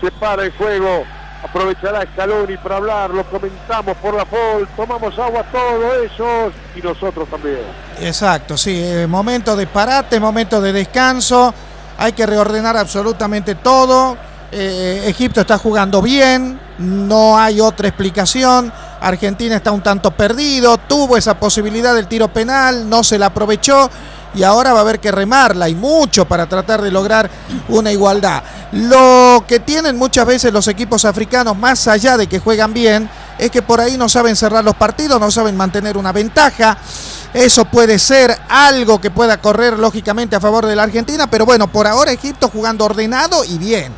se para el juego. Aprovechará Scaloni para hablar, lo comentamos por la FOL, tomamos agua todos ellos y nosotros también. Exacto, sí, momento de parate, momento de descanso, hay que reordenar absolutamente todo. Egipto está jugando bien, no hay otra explicación. Argentina está un tanto perdido, tuvo esa posibilidad del tiro penal, no se la aprovechó y ahora va a haber que remarla y mucho para tratar de lograr una igualdad. Lo que tienen muchas veces los equipos africanos, más allá de que juegan bien, es que por ahí no saben cerrar los partidos, no saben mantener una ventaja. Eso puede ser algo que pueda correr lógicamente a favor de la Argentina, pero bueno, por ahora Egipto jugando ordenado y bien.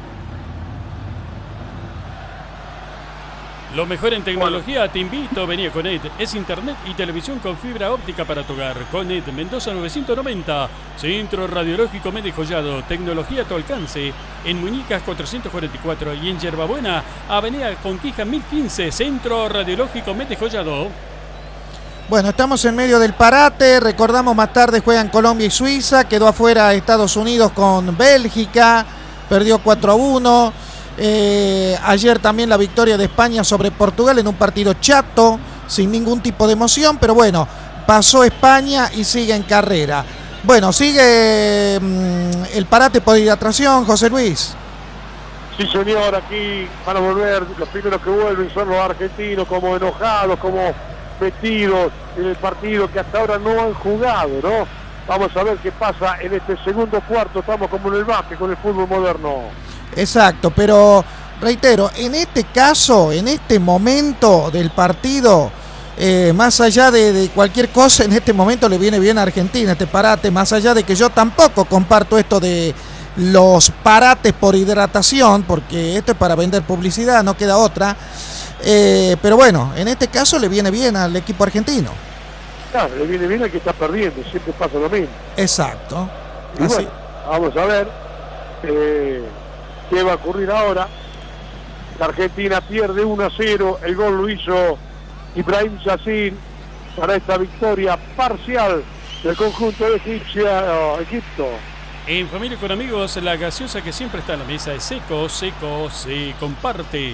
Lo mejor en tecnología, te invito, venía con Ed. Es internet y televisión con fibra óptica para tu hogar. Con Ed, Mendoza 990. Centro Radiológico Mede Collado. Tecnología a tu alcance. En Muñicas 444 y en Yerbabuena, Avenida Conquija 1015. Centro Radiológico Mede Collado. Bueno, estamos en medio del parate. Recordamos, más tarde juegan Colombia y Suiza. Quedó afuera Estados Unidos con Bélgica. Perdió 4-1. Ayer también la victoria de España sobre Portugal en un partido chato, sin ningún tipo de emoción, pero bueno, pasó España y sigue en carrera. Bueno, sigue el parate por hidratación, José Luis. Sí, señor, aquí van a volver, los primeros que vuelven son los argentinos, como enojados, como metidos en el partido que hasta ahora no han jugado, ¿no? Vamos a ver qué pasa en este segundo cuarto, estamos como en el básquet con el fútbol moderno. Exacto, pero reitero, en este caso, en este momento del partido, más allá de cualquier cosa, en este momento le viene bien a Argentina este parate, más allá de que yo tampoco comparto esto de los parates por hidratación, porque esto es para vender publicidad, no queda otra, pero bueno, en este caso le viene bien al equipo argentino. Claro, le viene bien al que está perdiendo, siempre pasa lo mismo. Exacto. Y bueno, vamos a ver qué va a ocurrir ahora. La Argentina pierde 1-0, el gol lo hizo Ibrahim Yassin para esta victoria parcial del conjunto de Egipto. En familia y con amigos, la gaseosa que siempre está en la mesa es Seco, se comparte.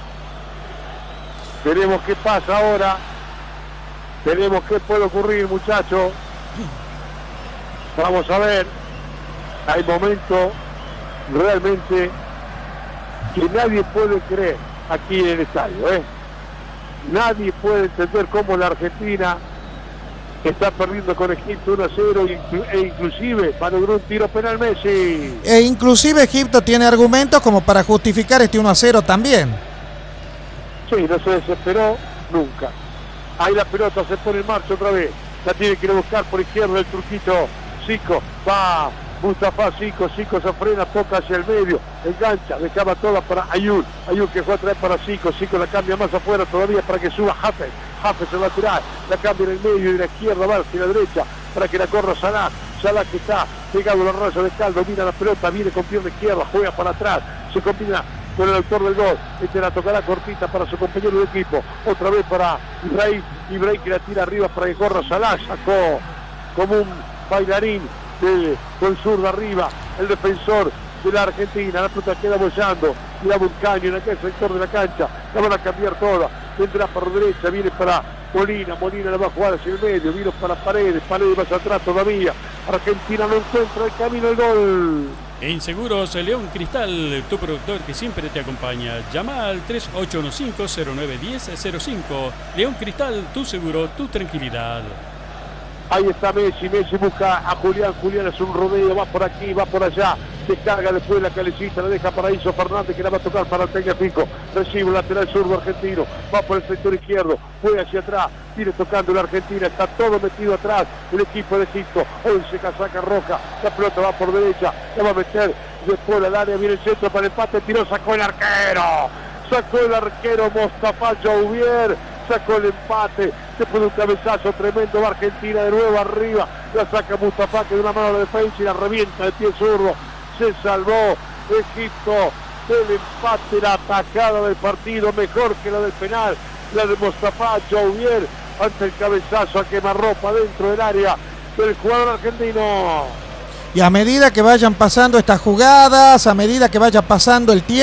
Veremos qué pasa ahora. Veremos qué puede ocurrir, muchachos. Vamos a ver. Hay momentos realmente que nadie puede creer aquí en el estadio, Nadie puede entender cómo la Argentina está perdiendo con Egipto 1-0 e inclusive va a lograr un tiro penal Messi. E inclusive Egipto tiene argumentos como para justificar este 1-0 también. Sí, no se desesperó nunca. Ahí la pelota se pone en marcha otra vez. La tiene que ir a buscar por izquierda el turquito Zico. Va Mustafa Zico se frena, toca hacia el medio, engancha, dejaba toda para Ayul que fue a traer para Zico la cambia más afuera todavía para que suba Hafez el lateral, la cambia en el medio y de la izquierda va hacia la derecha para que la corra Salah que está pegado a la raya de Caldo, mira la pelota, viene con pierna izquierda, juega para atrás, se combina con el autor del gol, la tocará cortita para su compañero de equipo, otra vez para Ibrahim que la tira arriba para que corra Salah, sacó como un bailarín con sur de arriba, el defensor de la Argentina, la pelota queda bollando, mira un caño en aquel sector de la cancha, la van a cambiar toda, vendrá para derecha, viene para Molina la va a jugar hacia el medio, vino para Paredes más atrás todavía, Argentina no encuentra el camino del gol. En Seguros León Cristal, tu productor que siempre te acompaña. Llama al 3815-0910-05. León Cristal, tu seguro, tu tranquilidad. Ahí está Messi busca a Julián hace un rodeo, va por aquí, va por allá, descarga después la calecita, la deja para Enzo Fernández que la va a tocar para el Tecnifico, recibe un lateral zurdo argentino, va por el sector izquierdo, fue hacia atrás, viene tocando la Argentina, está todo metido atrás, el equipo de Egipto, 11 casaca roja, la pelota va por derecha, la va a meter después al área, viene el centro para el empate, tiró, sacó el arquero Mostafa Jouvier, sacó el empate, después de un cabezazo tremendo, va Argentina de nuevo arriba, la saca Mustafa que de una mano de defensa y la revienta de pie zurdo, se salvó Egipto del empate, la atacada del partido, mejor que la del penal, la de Mostafa Jouvier, ante el cabezazo a quemarropa dentro del área del jugador argentino. Y a medida que vayan pasando estas jugadas, a medida que vaya pasando el tiempo,